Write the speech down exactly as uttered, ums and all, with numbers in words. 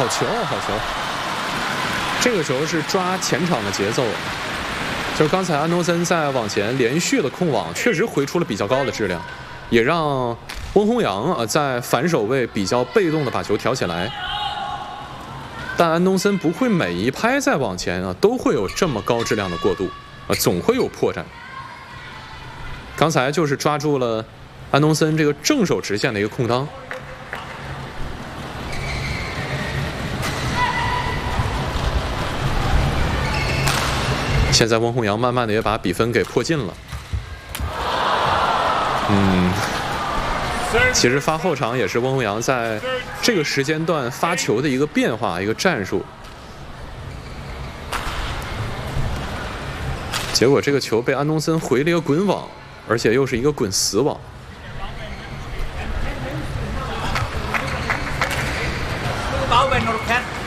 好球，好球！这个时候是抓前场的节奏，就是刚才安东森在往前连续的控网，确实回出了比较高的质量，也让温宏洋啊在反手位比较被动的把球挑起来。但安东森不会每一拍再往前啊都会有这么高质量的过渡啊，总会有破绽。刚才就是抓住了安东森这个正手直线的一个空当。现在温宏洋慢慢的也把比分给迫近了。嗯，其实发后场也是温宏洋在这个时间段发球的一个变化，一个战术。结果这个球被安东森回了一个滚网，而且又是一个滚死网。 bảo vệ nó